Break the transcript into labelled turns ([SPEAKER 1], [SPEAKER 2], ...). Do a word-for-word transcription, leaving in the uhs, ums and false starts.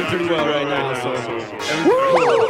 [SPEAKER 1] doing pretty well right now. So everything's cool.